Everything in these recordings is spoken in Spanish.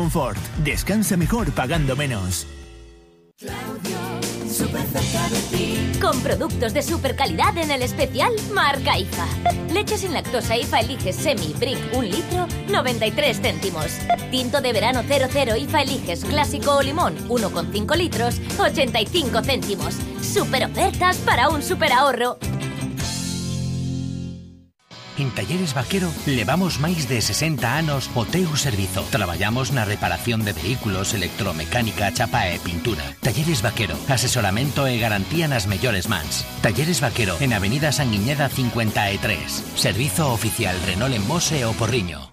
Confort. Descansa mejor pagando menos. Súper cerca de ti. Con productos de super calidad en el especial marca IFA. Leche sin lactosa IFA Eliges Semi Brick 1 litro, 93 céntimos. Tinto de verano 00 IFA Eliges Clásico o Limón 1,5 litros, 85 céntimos. Super ofertas para un super ahorro. En Talleres Vaquero levamos máis de 60 anos o teu servizo. Traballamos na reparación de vehículos, electromecánica, chapa e pintura. Talleres Vaquero, asesoramento e garantía nas mellores mans. Talleres Vaquero, en Avenida Sanguiñeda 53. Servizo oficial Renault en Mos e O Porriño.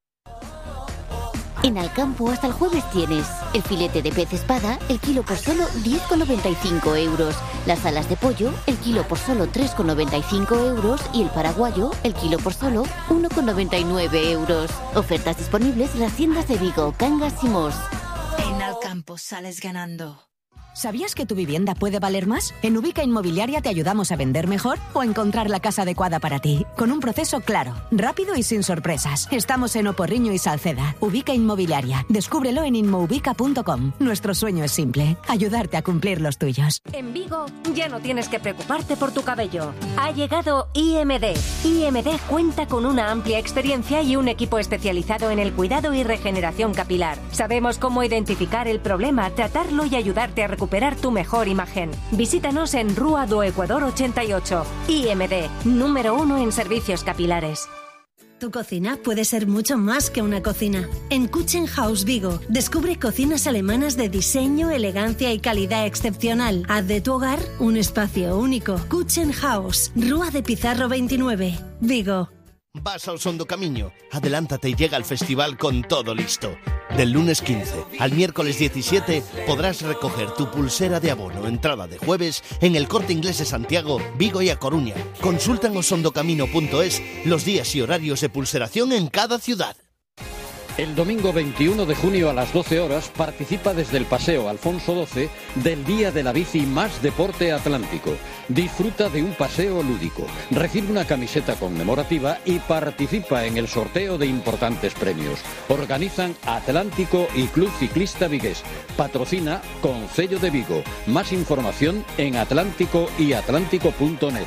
En Alcampo hasta el jueves tienes el filete de pez espada, el kilo por solo 10,95 euros. Las alas de pollo, el kilo por solo 3,95 euros. Y el paraguayo, el kilo por solo 1,99 euros. Ofertas disponibles en las tiendas de Vigo, Cangas y Mos. En Alcampo sales ganando. ¿Sabías que tu vivienda puede valer más? En Ubica Inmobiliaria te ayudamos a vender mejor o a encontrar la casa adecuada para ti, con un proceso claro, rápido y sin sorpresas. Estamos en Oporriño y Salceda. Ubica Inmobiliaria. Descúbrelo en inmoubica.com. Nuestro sueño es simple, ayudarte a cumplir los tuyos. En Vigo ya no tienes que preocuparte por tu cabello. Ha llegado IMD. IMD cuenta con una amplia experiencia y un equipo especializado en el cuidado y regeneración capilar. Sabemos cómo identificar el problema, tratarlo y ayudarte a recuperar tu mejor imagen. Visítanos en Rúa do Ecuador 88. IMD, número 1 en servicios capilares. Tu cocina puede ser mucho más que una cocina. En Küchenhaus Vigo, descubre cocinas alemanas de diseño, elegancia y calidad excepcional. Haz de tu hogar un espacio único. Küchenhaus, Rúa de Pizarro 29, Vigo. Vas ao Son do Camiño, adelántate y llega al festival con todo listo. Del lunes 15 al miércoles 17 podrás recoger tu pulsera de abono entrada de jueves en el Corte Inglés de Santiago, Vigo y A Coruña. Consulta en osondocamino.es los días y horarios de pulseración en cada ciudad. El domingo 21 de junio a las 12 horas participa desde el Paseo Alfonso XII del Día de la Bici más Deporte Atlántico. Disfruta de un paseo lúdico, recibe una camiseta conmemorativa y participa en el sorteo de importantes premios. Organizan Atlántico y Club Ciclista Vigués. Patrocina Concello de Vigo. Más información en atlántico y atlántico.net.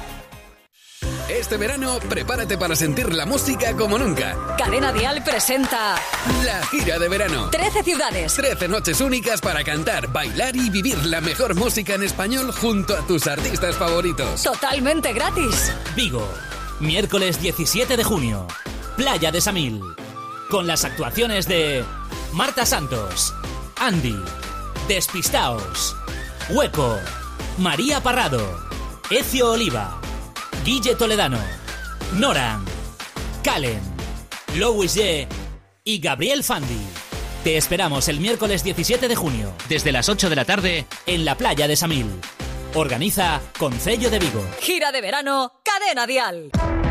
Este verano, prepárate para sentir la música como nunca. Cadena Dial presenta la gira de verano. 13 ciudades. 13 noches únicas para cantar, bailar y vivir la mejor música en español junto a tus artistas favoritos. Totalmente gratis. Vigo, miércoles 17 de junio. Playa de Samil. Con las actuaciones de Marta Santos, Andy, Despistaos, Hueco, María Parrado, Ecio Oliva, Guille Toledano, Noran, Calen, Louis G y Gabriel Fandi. Te esperamos el miércoles 17 de junio, desde las 8 de la tarde, en la playa de Samil. Organiza Concello de Vigo. Gira de verano, Cadena Dial.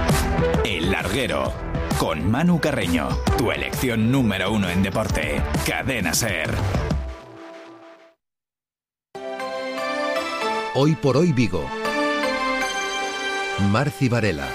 El Larguero, con Manu Carreño. Tu elección número 1 en deporte. Cadena SER. Hoy por hoy Vigo. Marci Varela.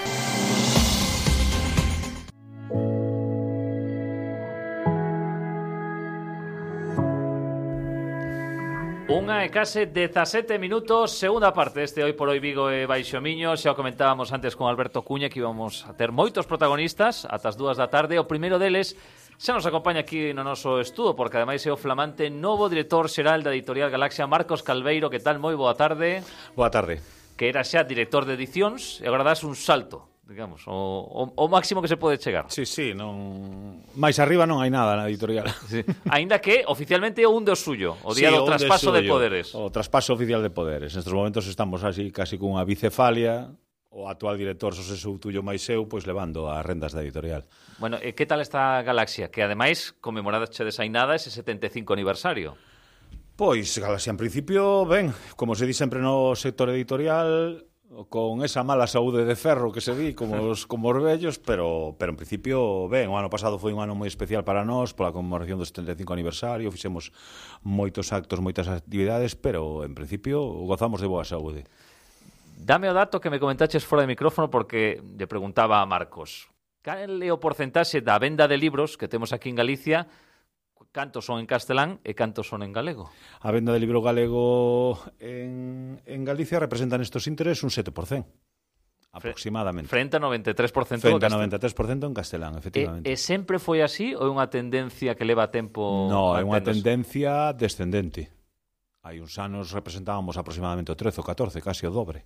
Unha e case 17 minutos, segunda parte deste Hoy por Hoy Vigo e Baixo Miño. Xa o comentábamos antes con Alberto Cuña que íbamos a ter moitos protagonistas ata as 2 da tarde. O primeiro deles xa nos acompaña aquí no noso estudo, porque ademais é o flamante novo director xeral da Editorial Galaxia, Marcos Calveiro. Que tal? Moi boa tarde. Boa tarde. Que era xa director de edicións e agora das un salto, digamos, o máximo que se pode chegar. Sí, non... máis arriba non hai nada na editorial. Sí. Aínda que oficialmente o un do suyo, o día do traspaso de poderes. O traspaso oficial de poderes. Nestes momentos estamos así casi cunha bicefalia. O actual director Xosé Soutullo máis eu, pois levando as rendas da editorial. Bueno, e que tal esta Galaxia? Que ademais comemorada che desainada ese 75 aniversario. Pois, Galaxia, en principio, ben, como se di sempre no sector editorial, con esa mala saúde de ferro que se di, como os vellos, pero en principio, ben, o ano pasado foi un ano moi especial para nós, pola conmemoración do 75 aniversario, fixemos moitos actos, moitas actividades, pero en principio gozamos de boa saúde. Dame o dato que me comentaches fora de micrófono, porque lle preguntaba a Marcos. Cal é o porcentaxe da venda de libros que temos aquí en Galicia cantos son en castelán e cantos son en galego? A venda de libro galego en Galicia representan estos intereses un 7%. Aproximadamente. Frente a 93% Frente a 93% en castelán, efectivamente. E sempre foi así ou é unha tendencia que leva tempo? No, é unha tendencia descendente. Hai uns anos representábamos aproximadamente o 13 ou 14, casi o dobre.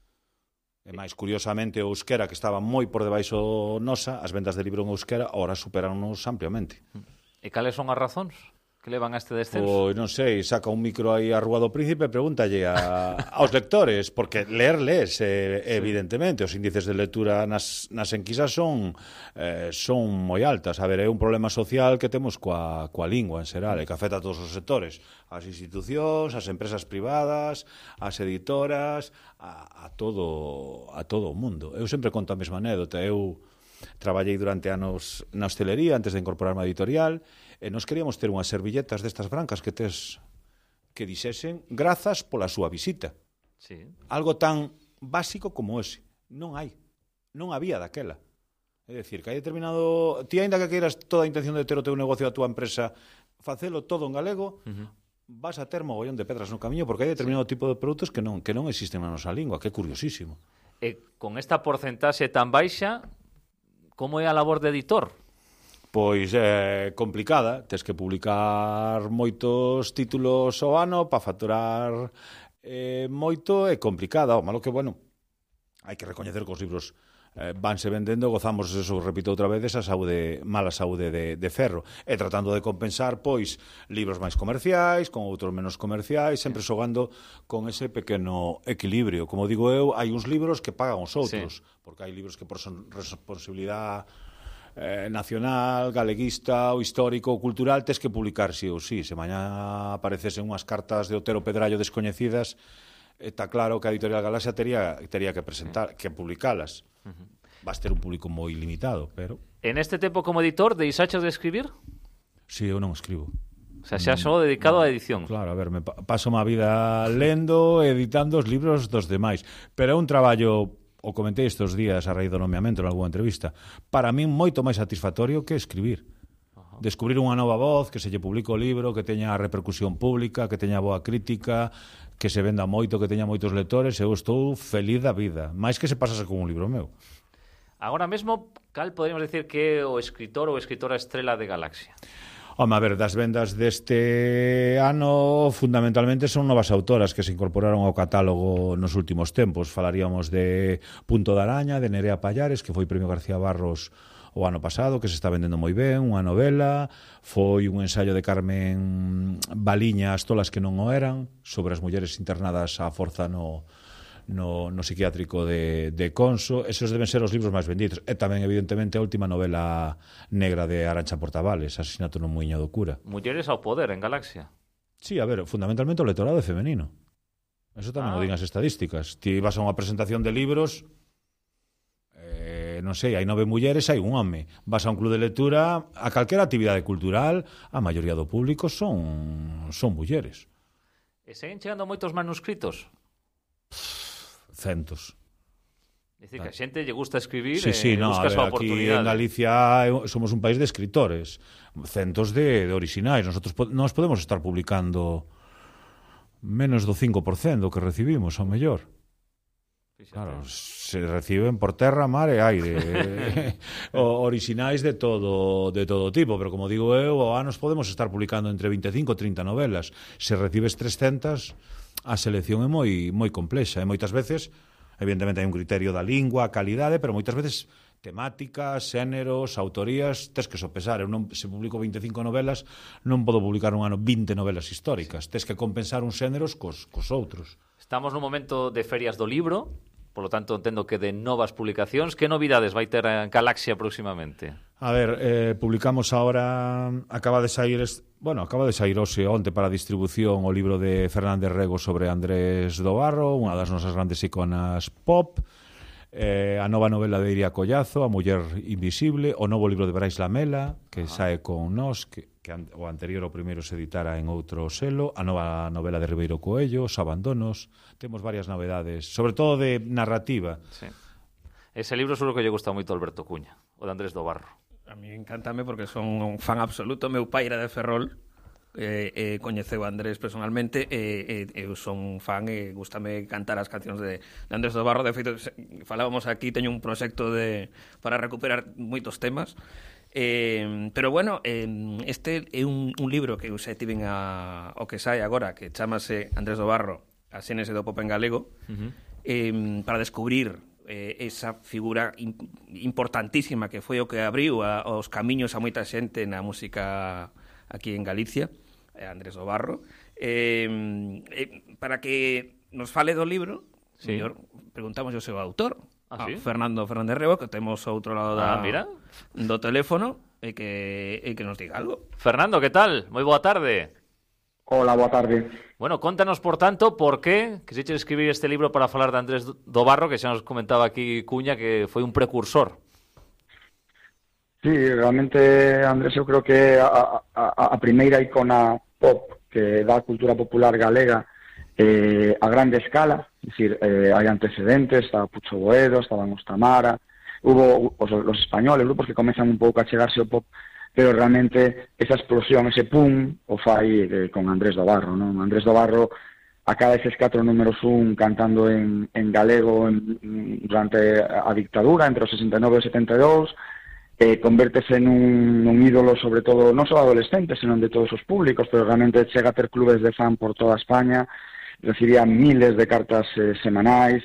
E máis curiosamente o euskera, que estaba moi por debaixo nosa, as vendas de libro en euskera ahora superan-nos ampliamente. E cales son as razóns que levan a este descenso? Pois non sei, saca un micro aí a Rúa do Príncipe e pregúntalle aos lectores, porque lees, evidentemente, os índices de lectura nas enquisas son moi altas. A ver, é un problema social que temos coa lingua en xeral, e que afecta a todos os sectores, as institucións, as empresas privadas, as editoras, a todo o mundo. Eu sempre conto a mesma anécdota. Eu traballei durante anos na hostelería antes de incorporarme a editorial e nos queríamos ter unhas servilletas destas brancas que dixesen grazas pola súa visita. Sí. Algo tan básico como ese. Non había daquela. É dicir, que hai determinado... Ti, aínda que queiras toda a intención de ter o teu negocio a túa empresa, facelo todo en galego, vas a ter mogollón de pedras no camiño, porque hai determinado tipo de produtos que non existen na nosa lingua, que é curiosísimo. E con esta porcentaxe tan baixa, como é a labor de editor? Pois é complicada, tes que publicar moitos títulos ao ano para facturar moito, é complicada. O malo que, bueno, hai que recoñecer que os libros vanse vendendo, gozamos, eso repito outra vez, esa mala saúde de ferro, e tratando de compensar, pois, libros máis comerciais, con outros menos comerciais, sempre xogando con ese pequeno equilibrio. Como digo eu, hai uns libros que pagan os outros, porque hai libros que por responsabilidade nacional, galeguista, ou histórico, ou cultural, tes que publicar sí ou sí. Se mañá aparecesen unhas cartas de Otero Pedrallo descoñecidas, está claro que a Editorial Galaxia tería que presentar, que publicalas. Vas ter un público moi limitado, pero... En este tempo como editor, deixaches de escribir? Sí, eu non escribo. O sea, xa só dedicado á edición. Claro, a ver, paso má vida lendo e editando os libros dos demais, pero é un traballo, o comentei estes días a raíz do nomeamento en algunha entrevista, para min moito máis satisfactorio que escribir. Descubrir unha nova voz, que se lle publique o libro, que teña repercusión pública, que teña boa crítica, que se venda moito, que teña moitos lectores, eu estou feliz da vida, máis que se pasase con un libro meu. Agora mesmo, cal podemos decir que é o escritor ou escritora estrela de Galaxia? Home, a ver, das vendas deste ano fundamentalmente son novas autoras que se incorporaron ao catálogo nos últimos tempos. Falaríamos de Punto de Araña, de Nerea Pallares, que foi Premio García Barros o ano pasado, que se está vendendo moi ben, unha novela. Foi un ensaio de Carmen Baliña, As tolas que non o eran, sobre as mulleres internadas á forza no psiquiátrico de Conso. Esos deben ser os libros máis vendidos. E tamén, evidentemente, a última novela negra de Arantxa Portavales, Asesinato no Muiño do Cura. Mulleres ao poder en Galaxia. Sí, a ver, fundamentalmente o lectorado é femenino. Eso tamén o din as estadísticas. Ti vas a unha presentación de libros, non sei, hai 9 mulleres, hai un home. Vas a un club de lectura, a calquera actividade cultural, a maioría do público son mulleres. E seguen chegando moitos manuscritos? Centos. Dicir que a xente lle gusta escribir sí, e busca a súa oportunidade. Aquí en Galicia somos un país de escritores, centos de orixinais. Nós podemos estar publicando menos do 5% do que recibimos, ao mellor. Claro, se reciben por terra, mar e aire. Orixinais de todo tipo, pero como digo eu, ao anos podemos estar publicando entre 25 e 30 novelas. Se recibes 300, a selección é moi complexa, e moitas veces, evidentemente hai un criterio da lingua, a calidade, pero moitas veces temáticas, xéneros, autorías, tes que sopesar. Eu se publico 25 novelas, non podo publicar un ano 20 novelas históricas. Tes que compensar uns xéneros cos outros. Estamos nun momento de ferias do libro, polo tanto entendo que de novas publicacións. Que novidades vai ter a Galaxia próximamente? A ver, publicamos ahora, acaba de sair hoxe onte para distribución o libro de Fernández Rego sobre Andrés do Barro, unha das nosas grandes iconas pop, a nova novela de Iria Collazo, A muller invisible, o novo libro de Brais Lamela, que sae con nós, que o anterior o primeiro se editara en outro selo, a nova novela de Ribeiro Coello, Os abandonos. Temos varias novedades, sobre todo de narrativa. Sí. Ese libro seguro que lle gusta moito a Alberto Cuña, o de Andrés do Barro. A mí encántame porque son un fan absoluto. Meu pai era de Ferrol, coñeceu a Andrés personalmente, eu son fan e gustame cantar as cancións de Andrés do Barro. De feito, falábamos aquí, teño un proxecto para recuperar moitos temas. Pero bueno, este é un libro que eu xa tiven o que sai agora, que chamase Andrés do Barro, a xénese do pop en galego, para descubrir esa figura importantísima que foi o que abriu os camiños a moita xente na música aquí en Galicia, Andrés do Barro. Para que nos fale do libro, mellor preguntamos o seu autor, ¿sí? Fernando Fernández Rebo, que temos ao outro lado do teléfono, e que nos diga algo. Fernando, que tal? Moi boa tarde. Hola, boa tarde. Bueno, contanos, por tanto, por qué quisiste escribir este libro para falar de Andrés do Barro, que xa nos comentaba aquí Cuña, que foi un precursor. Sí, realmente Andrés eu creo que a primeira icona pop que dá a cultura popular galega a grande escala, es decir, hai antecedentes, estaba Pucho Boedo, estaban os Tamara, hubo os españoles, grupos que comezan un pouco a chegarse ao pop, pero realmente esa explosión, ese pum, o fai con Andrés do Barro, non? Andrés do Barro acaba eses 4 números 1 cantando en galego durante a dictadura, entre os 69 e os 72, convértese nun ídolo, sobre todo, non só adolescentes, senón de todos os públicos, pero realmente chega a ter clubes de fan por toda España, recibía miles de cartas semanais,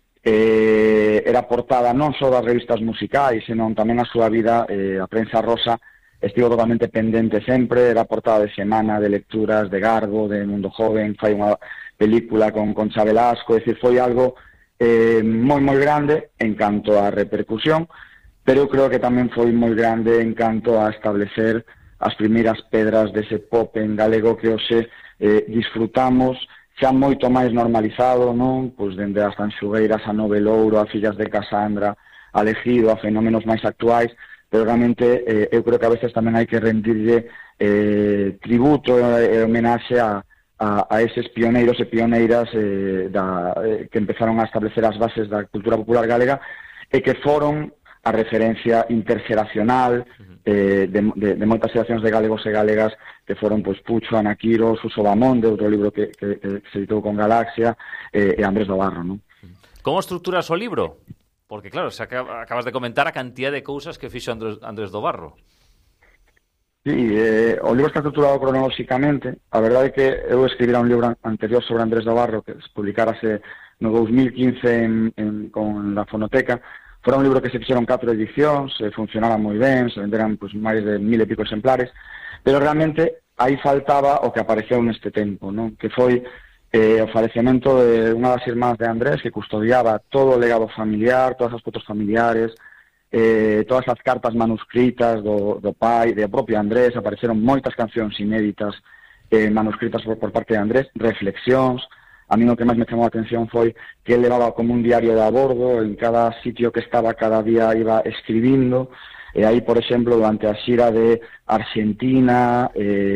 era portada non só das revistas musicais, senón tamén a súa vida, a prensa rosa, estivo totalmente pendente sempre, era portada de semana, de lecturas, de Garbo, de Mundo Joven, fai unha película con Concha Velasco, é dicir, foi algo moi grande en canto á repercusión, pero eu creo que tamén foi moi grande en canto a establecer as primeiras pedras dese pop en galego que hoxe disfrutamos xa moito máis normalizado, non? Pois dende as Tanxugueiras, a Novelouro, a Fillas de Casandra, a Legido, a fenómenos máis actuais, pero realmente eu creo que a veces tamén hai que rendirlle tributo e homenaxe a eses pioneiros e pioneiras que empezaron a establecer as bases da cultura popular galega e que foron a referencia interxeracional de moitas xeracións de galegos e galegas que foron pois Pucho, Ana Quiro, Suso Bamonde, outro libro que se editou con Galaxia, e Andrés do Barro, non? Como estruturas o libro? Porque claro, acabas de comentar a cantidad de cousas que fixo Andrés do Barro. Sí, o libro está estruturado cronolóxicamente. A verdade é que eu escribira un libro anterior sobre Andrés do Barro que se publicárase no 2015 con la Fonoteca. Fora un libro que se fixeron 4 edicións, funcionaban moi ben, se venderan pois, máis de 1000 e pico exemplares, pero realmente aí faltaba o que apareceu neste tempo, non? Que foi o falecemento de unha das irmás de Andrés que custodiaba todo o legado familiar, todas as fotos familiares, todas as cartas manuscritas do pai, do propio Andrés, apareceron moitas cancións inéditas manuscritas por parte de Andrés, reflexións. A mí o que máis me chamou a atención foi que ele levaba como un diario de a bordo, en cada sitio que estaba cada día iba escribindo, e aí, por exemplo, durante a xira de Argentina,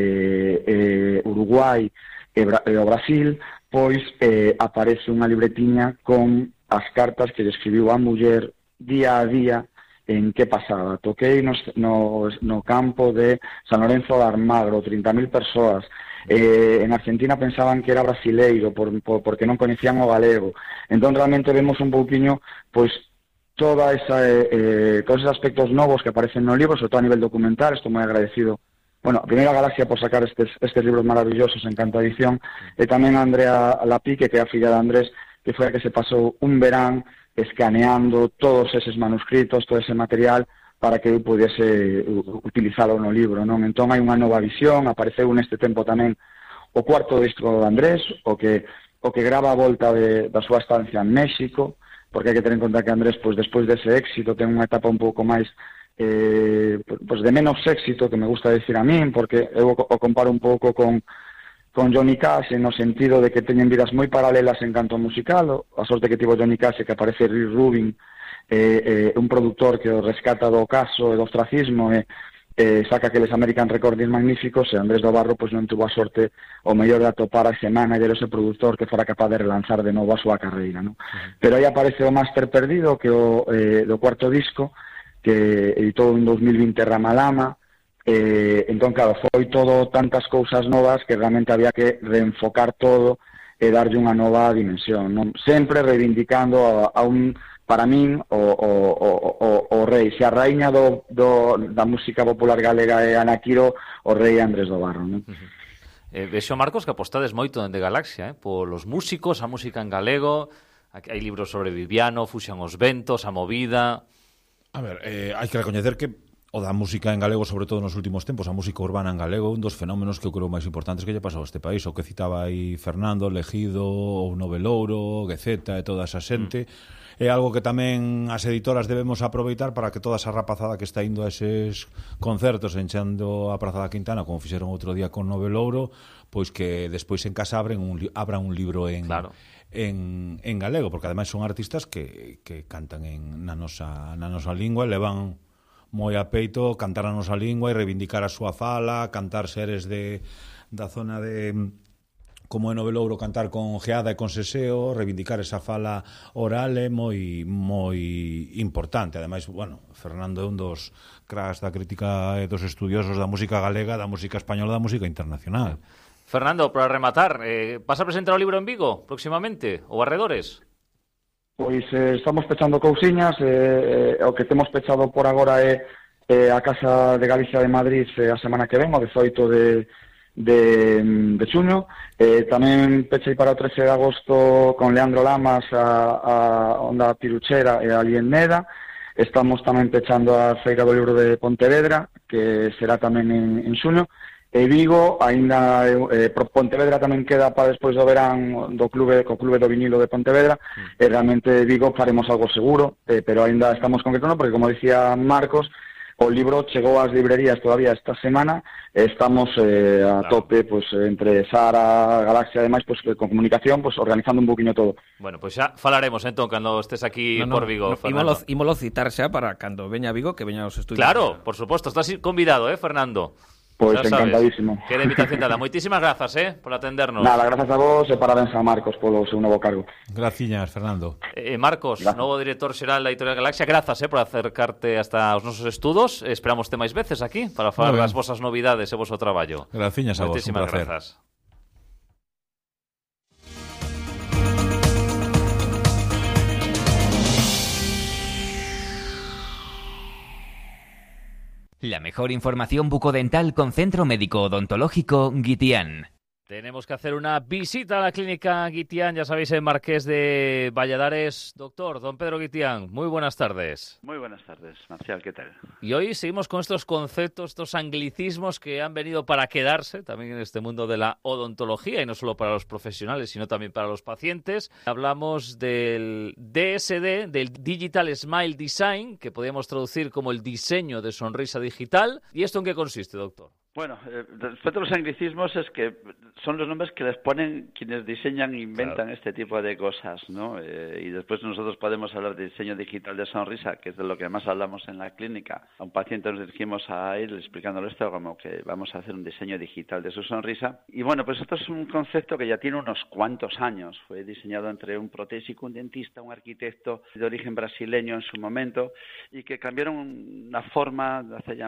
Uruguai e o Brasil, pois aparece unha libretiña con as cartas que lle escribiu a muller día a día en que pasaba. Toquei no campo de San Lorenzo de Almagro, 30.000 persoas. En Argentina pensaban que era brasileiro porque non coñecían o galego. Entón realmente vemos un pouquiño pois todos esos aspectos novos que aparecen no libro, sobre todo a nivel documental. Estou moi agradecido a primeira Galaxia por sacar estes libros maravillosos en canto a edición, e tamén a Andrea Lapique, que é a filla de Andrés, que foi a que se pasou un verán escaneando todos eses manuscritos, todo ese material, para que eu pudiese utilizalo no libro, non? Entón hai unha nova visión, apareceu neste tempo tamén o cuarto disco de Andrés, o que grava a volta da súa estancia en México, porque hai que ter en conta que Andrés, pois despois dese éxito, ten unha etapa un pouco máis pois de menos éxito, que me gusta decir a min, porque eu o comparo un pouco con Johnny Cash, no sentido de que teñen vidas moi paralelas en canto musical. A sorte que tivo Johnny Cash é que aparece Rick Rubin, un productor que o rescata do caso e do ostracismo e saca aqueles American Recordings magníficos, e Andrés do Barro pois non tuvo a sorte o mellor de atopar a ese manager, ese productor que fora capaz de relanzar de novo a súa carreira, non? Pero aí aparece o Máster Perdido, que do cuarto disco, que editou en 2020 Ramalama. Entón, claro, foi todo tantas cousas novas que realmente había que reenfocar todo e darlle unha nova dimensión, non? Sempre reivindicando a un, para min, o rei. Se a raíña da música popular galega é Ana Quiro, o rei Andrés do Barro, non? Vexo, Marcos, que apostades moito dende Galaxia, polos músicos, a música en galego. Aquí hai libros sobre Viviano, Fuxan os ventos, a movida. A ver, hai que recoñecer que o da música en galego, sobre todo nos últimos tempos, a música urbana en galego, un dos fenómenos que eu creo máis importantes que lle pasou a este país, o que citaba aí Fernando, Legido, o Novelouro, Gueceta e toda esa xente. É algo que tamén as editoras debemos aproveitar para que toda esa rapazada que está indo a eses concertos enchendo a Praza da Quintana, como fixeron outro día con Novelouro, pois que despois en casa abran un libro en galego, porque ademais son artistas que cantan na nosa lingua e levan moi a peito cantar a nosa lingua e reivindicar a súa fala, cantar seres da zona de, como é Novelouro, cantar con geada e con seseo, reivindicar esa fala oral é moi importante. Ademais, bueno, Fernando é un dos cracks da crítica e dos estudiosos da música galega, da música española, da música internacional. Fernando, para rematar, vas a presentar o libro en Vigo próximamente, ou arredores? Pois estamos pechando cousiñas, o que temos pechado por agora é a Casa de Galicia de Madrid a semana que ven, o 18 de xuño. Tamén pechei para o 13 de agosto con Leandro Lamas a Onda Piruchera e ali en Neda. Estamos tamén pechando a Feira do Libro de Pontevedra, que será tamén en xuño. E Vigo, aínda Pontevedra tamén queda para despois do verán co Clube do Vinilo de Pontevedra, e realmente Vigo faremos algo seguro, pero aínda estamos concretando, porque como dicía Marcos, o libro chegou ás librerías todavía esta semana, estamos a tope pues, entre Sara, Galaxia, ademais, pues, con comunicación, pues, organizando un poquinho todo. Bueno, pues xa falaremos entón cando estés aquí por Vigo, Fernando. Ímolo citar xa para cando veña a Vigo, que veña aos estudios. Claro, por suposto, estás convidado, Fernando. Pois encantadísimo. Queda invitación dada. Moitísimas grazas, por atendernos. Nada, grazas a vos e parabéns a Marcos polo seu novo cargo. Graciñas, Fernando. Marcos, novo director xeral da Editorial Galaxia, grazas por acercarte hasta os nosos estudos. Esperamos ter máis veces aquí para falar das vosas novidades e vosso traballo. Graciñas a vos, un placer. Grazas. La mejor información bucodental con Centro Médico Odontológico Guitián. Tenemos que hacer una visita a la clínica Guitián, ya sabéis, en Marqués de Valladares. Doctor, don Pedro Guitián, muy buenas tardes. Muy buenas tardes, Marcial, ¿qué tal? Y hoy seguimos con estos conceptos, estos anglicismos que han venido para quedarse también en este mundo de la odontología, y no solo para los profesionales, sino también para los pacientes. Hablamos del DSD, del Digital Smile Design, que podríamos traducir como el diseño de sonrisa digital. ¿Y esto en qué consiste, doctor? Bueno, respecto a los anglicismos, es que son los nombres que les ponen quienes diseñan e inventan este tipo de cosas, ¿no? Y después nosotros podemos hablar de diseño digital de sonrisa, que es de lo que más hablamos en la clínica. A un paciente nos dirigimos a él explicándole esto como que vamos a hacer un diseño digital de su sonrisa. Y bueno, pues esto es un concepto que ya tiene unos cuantos años. Fue diseñado entre un protésico, un dentista, un arquitecto de origen brasileño en su momento, y que cambiaron una forma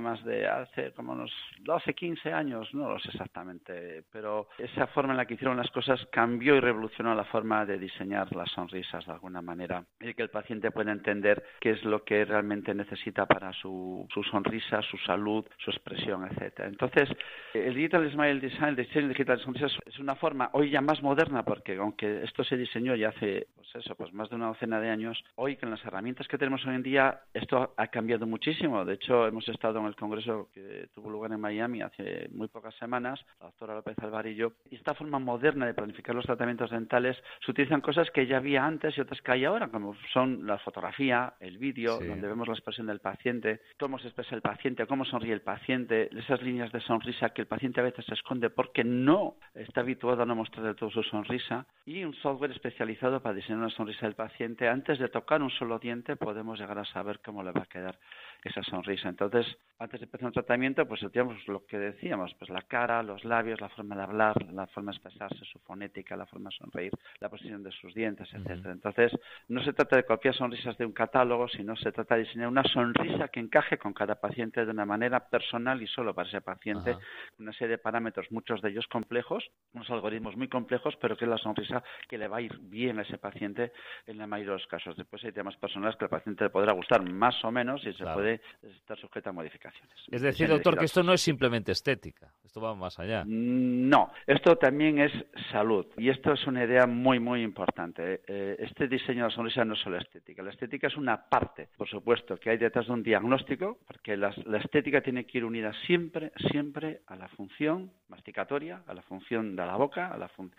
hace como unos 12, 15 años, no lo sé exactamente, pero esa forma en la que hicieron las cosas cambió y revolucionó la forma de diseñar las sonrisas de alguna manera, y que el paciente pueda entender qué es lo que realmente necesita para su sonrisa, su salud, su expresión, etcétera. Entonces, el Digital Smile Design, el diseño digital de sonrisas, es una forma hoy ya más moderna, porque aunque esto se diseñó ya hace pues más de una docena de años, hoy con las herramientas que tenemos hoy en día, esto ha cambiado muchísimo. De hecho, hemos estado en el congreso que tuvo lugar en Miami hace muy pocas semanas, la doctora López Alvarillo, y esta forma moderna de planificar los tratamientos dentales se utilizan cosas que ya había antes y otras que hay ahora, como son la fotografía, el vídeo, donde vemos la expresión del paciente, cómo se expresa el paciente, cómo sonríe el paciente, esas líneas de sonrisa que el paciente a veces se esconde porque no está habituado a no mostrar de todo su sonrisa, y un software especializado para diseñar una sonrisa del paciente. Antes de tocar un solo diente podemos llegar a saber cómo le va a quedar esa sonrisa. Entonces, antes de empezar un tratamiento, pues digamos, lo que decíamos, pues la cara, los labios, la forma de hablar, la forma de expresarse, su fonética, la forma de sonreír, la posición de sus dientes, etcétera. Entonces, no se trata de copiar sonrisas de un catálogo, sino se trata de diseñar una sonrisa que encaje con cada paciente de una manera personal y solo para ese paciente, una serie de parámetros, muchos de ellos complejos, unos algoritmos muy complejos, pero que es la sonrisa que le va a ir bien a ese paciente en la mayoría de los casos. Después hay temas personales que al paciente le podrá gustar más o menos y se puede estar sujeta a modificaciones. Es decir, doctor, que esto no es simplemente estética, esto va más allá. No, esto también es salud y esto es una idea muy, muy importante. Este diseño de la sonrisa no es solo estética, la estética es una parte, por supuesto, que hay detrás de un diagnóstico, porque la estética tiene que ir unida siempre a la función masticatoria, a la función de la boca, a la función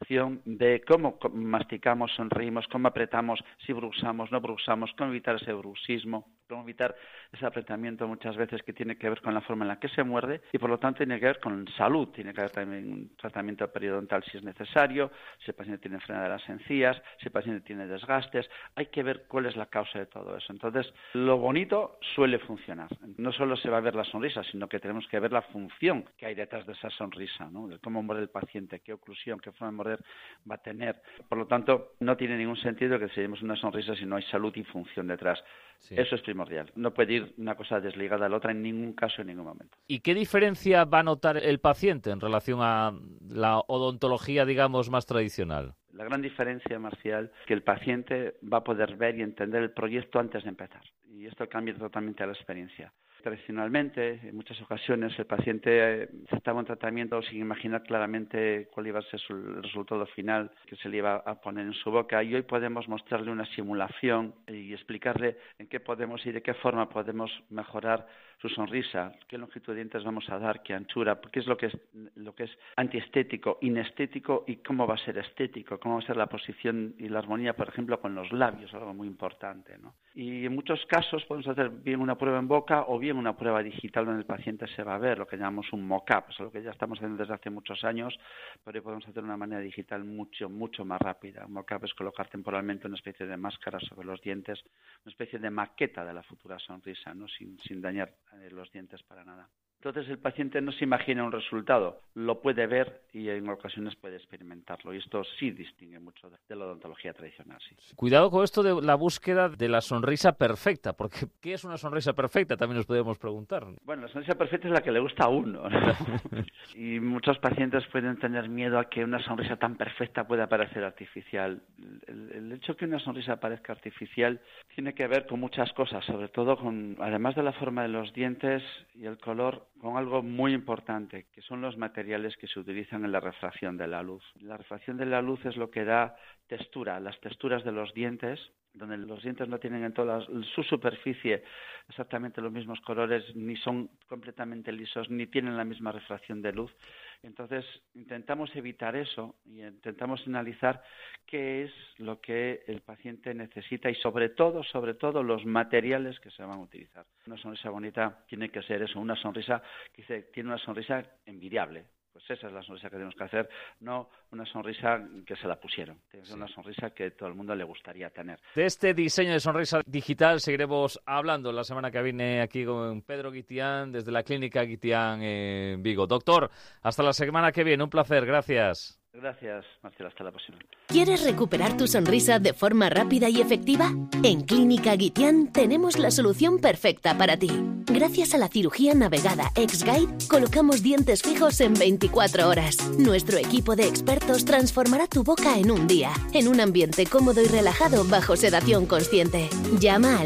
de cómo masticamos, sonreímos, cómo apretamos, si bruxamos, no bruxamos, cómo evitar ese bruxismo, cómo evitar ese apretamiento muchas veces que tiene que ver con la forma en la que se muerde y por lo tanto tiene que ver con salud, tiene que haber también un tratamiento periodontal si es necesario, si el paciente tiene enfermedad de las encías, si el paciente tiene desgastes, hay que ver cuál es la causa de todo eso. Entonces, lo bonito suele funcionar. No solo se va a ver la sonrisa, sino que tenemos que ver la función que hay detrás de esa sonrisa, ¿no? De cómo muerde el paciente, qué oclusión, qué forma de morder va a tener. Por lo tanto, no tiene ningún sentido que diseñemos una sonrisa si no hay salud y función detrás. Sí. Eso es primordial. No puede ir una cosa desligada a la otra en ningún caso, en ningún momento. ¿Y qué diferencia va a notar el paciente en relación a la odontología, digamos, más tradicional? La gran diferencia, Marcial, es que el paciente va a poder ver y entender el proyecto antes de empezar. Y esto cambia totalmente la experiencia. Tradicionalmente, en muchas ocasiones, el paciente estaba en tratamiento sin imaginar claramente cuál iba a ser el resultado final que se le iba a poner en su boca y hoy podemos mostrarle una simulación y explicarle en qué podemos y de qué forma podemos mejorar su sonrisa, qué longitud de dientes vamos a dar, qué anchura, qué es lo que es antiestético, inestético y cómo va a ser estético, cómo va a ser la posición y la armonía, por ejemplo, con los labios, algo muy importante, ¿no? Y en muchos casos podemos hacer bien una prueba en boca o bien una prueba digital donde el paciente se va a ver, lo que llamamos un mock-up, es algo que ya estamos haciendo desde hace muchos años, pero hoy podemos hacer de una manera digital mucho más rápida. Un mock-up es colocar temporalmente una especie de máscara sobre los dientes, una especie de maqueta de la futura sonrisa, ¿no? sin dañar los dientes para nada. Entonces el paciente no se imagina un resultado, lo puede ver y en ocasiones puede experimentarlo. Y esto sí distingue mucho de la odontología tradicional. Sí. Cuidado con esto de la búsqueda de la sonrisa perfecta, porque ¿qué es una sonrisa perfecta? También nos podemos preguntar. Bueno, la sonrisa perfecta es la que le gusta a uno, ¿no? Y muchos pacientes pueden tener miedo a que una sonrisa tan perfecta pueda parecer artificial. El hecho de que una sonrisa parezca artificial tiene que ver con muchas cosas, sobre todo con, además de la forma de los dientes y el color, con algo muy importante, que son los materiales que se utilizan en la refracción de la luz. La refracción de la luz es lo que da textura, las texturas de los dientes, donde los dientes no tienen en toda su superficie exactamente los mismos colores, ni son completamente lisos, ni tienen la misma refracción de luz. Entonces, intentamos evitar eso y intentamos analizar qué es lo que el paciente necesita y sobre todo los materiales que se van a utilizar. Una sonrisa bonita tiene que ser eso, una sonrisa que tiene una sonrisa envidiable. Pues esa es la sonrisa que tenemos que hacer, no una sonrisa que se la pusieron. Tiene que ser una sonrisa que todo el mundo le gustaría tener. De este diseño de sonrisa digital seguiremos hablando la semana que viene aquí con Pedro Guitián, desde la clínica Guitián en Vigo. Doctor, hasta la semana que viene. Un placer. Gracias. Gracias, Marcela. Hasta la próxima. ¿Quieres recuperar tu sonrisa de forma rápida y efectiva? En Clínica Guitián tenemos la solución perfecta para ti. Gracias a la cirugía navegada X-Guide, colocamos dientes fijos en 24 horas. Nuestro equipo de expertos transformará tu boca en un día, en un ambiente cómodo y relajado bajo sedación consciente. Llama al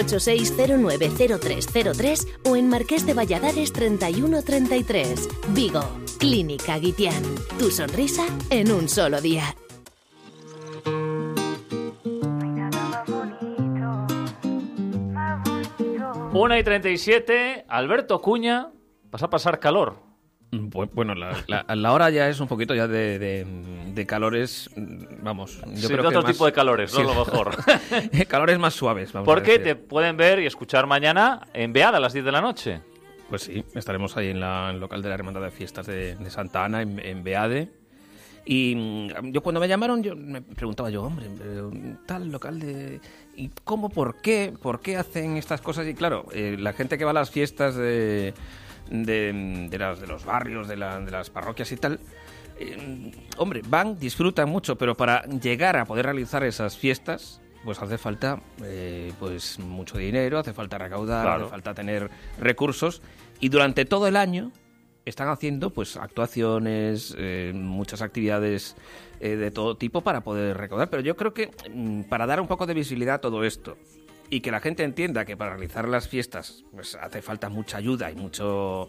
986-090303 o en Marqués de Valladares 3133. Vigo, Clínica Guitián. Tu sonrisa en un solo día. Una y 37, Alberto Cuña, vas a pasar calor. Bueno, la hora ya es un poquito ya de calores, vamos. Yo creo de otro que tipo de calores, ¿no? Sí. A lo mejor. Calores más suaves, vamos Porque a decir. te pueden ver y escuchar mañana en Beada a las 10 de la noche. Pues sí, estaremos ahí en el local de la Hermandad de Fiestas de Santa Ana, en Beade. Y yo cuando me llamaron, me preguntaba hombre, tal local de... ¿Y cómo, por qué hacen estas cosas? Y claro, la gente que va a las fiestas de de los barrios, de las parroquias y tal, hombre, van, disfrutan mucho, pero para llegar a poder realizar esas fiestas, pues hace falta pues mucho dinero, hace falta recaudar, hace falta tener recursos, y durante todo el año están haciendo pues actuaciones, muchas actividades de todo tipo para poder recaudar. Pero yo creo que para dar un poco de visibilidad a todo esto y que la gente entienda que para realizar las fiestas pues hace falta mucha ayuda y muchos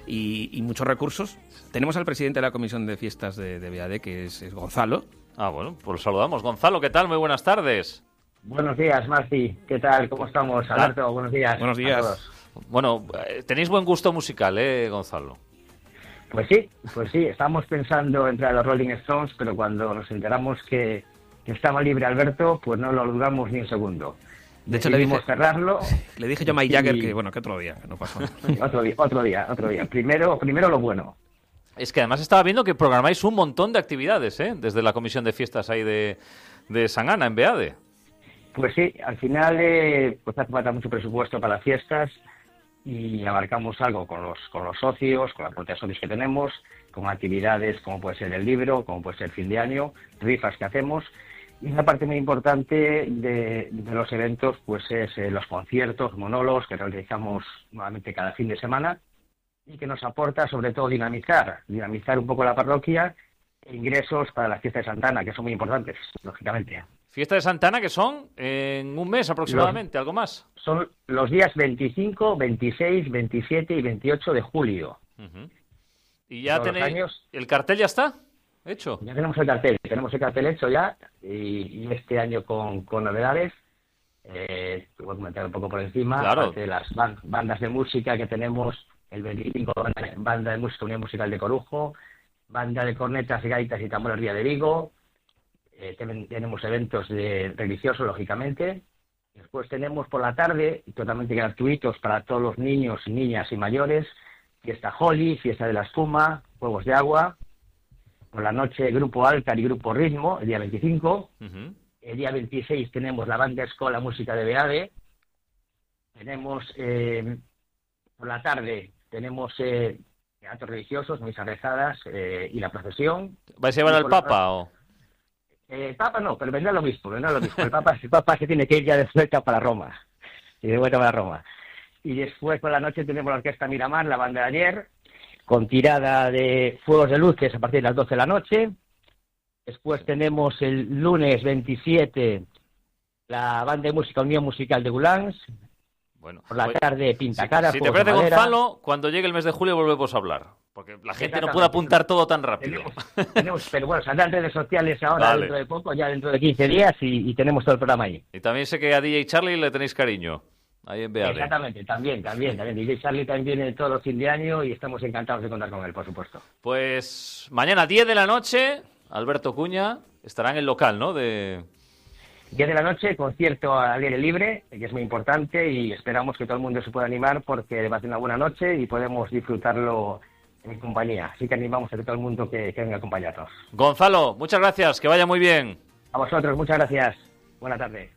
recursos, tenemos al presidente de la Comisión de Fiestas de BAD, que es Gonzalo. Ah, bueno, pues lo saludamos. Gonzalo, ¿qué tal? Muy buenas tardes. Buenos días, Marci. ¿Qué tal? ¿Cómo estamos? Alberto, buenos días. Buenos días. A todos. Bueno, tenéis buen gusto musical, Gonzalo? Pues sí. Estábamos pensando entrar a los Rolling Stones, pero cuando nos enteramos que estaba libre Alberto, pues no lo dudamos ni un segundo. De hecho, le dije yo a Mike Jagger que otro día, que no pasó nada. otro día. Primero lo bueno. Es que además estaba viendo que programáis un montón de actividades, desde la Comisión de Fiestas ahí de Sant Ana, en Beade. Pues sí, al final pues hace falta mucho presupuesto para las fiestas y abarcamos algo con los socios, con la aporte de socios que tenemos, con actividades como puede ser el libro, como puede ser fin de año, rifas que hacemos. Y una parte muy importante de los eventos pues es los conciertos, monólogos que realizamos nuevamente cada fin de semana y que nos aporta sobre todo dinamizar un poco la parroquia e ingresos para la fiesta de Sant Ana, que son muy importantes, lógicamente. Fiesta de Sant Ana, que son en un mes aproximadamente, ¿algo más? Son los días 25, 26, 27 y 28 de julio. Uh-huh. ¿Y ya tenéis el cartel ya está hecho? Ya tenemos el cartel hecho ya, y este año con novedades. Te voy a comentar un poco por encima. Claro. De las bandas de música que tenemos, el 25, banda de música, Unión Musical de Corujo, banda de cornetas, gaitas y tambores Ría de Vigo. Tenemos eventos religiosos, lógicamente. Después tenemos por la tarde, totalmente gratuitos para todos los niños, niñas y mayores, fiesta Holly, fiesta de la espuma, juegos de agua. Por la noche, grupo Alcar y grupo Ritmo, el día 25. Uh-huh. El día 26 tenemos la banda Escola Música de Beade. Tenemos, por la tarde, tenemos actos religiosos, misas rezadas y la procesión. ¿Vais a llevar al Papa o...? El Papa no, pero vendrá lo mismo. El Papa se tiene que ir ya de vuelta para Roma. Y después por la noche tenemos la Orquesta Miramar, la banda de ayer, con tirada de fuegos de luces a partir de las 12 de la noche. Después tenemos el lunes 27 la banda de música Unión Musical de Gulans. Bueno, por la tarde Pintacara. Si te parece, Gonzalo, cuando llegue el mes de julio volvemos a hablar. Porque la gente no puede apuntar todo tan rápido. Pero bueno, saldrán redes sociales ahora, dentro de poco, ya dentro de 15 días, y tenemos todo el programa ahí. Y también sé que a DJ Charlie le tenéis cariño, ahí en Beade. Exactamente, también. DJ Charlie también viene todos los fin de año y estamos encantados de contar con él, por supuesto. Pues mañana 10 de la noche, Alberto Cuña estará en el local, ¿no? 10 de la noche, concierto al aire libre, que es muy importante, y esperamos que todo el mundo se pueda animar porque va a ser una buena noche y podemos disfrutarlo en compañía. Así que animamos a todo el mundo que venga a acompañarnos. Gonzalo, muchas gracias, que vaya muy bien. A vosotros, muchas gracias. Buena tarde.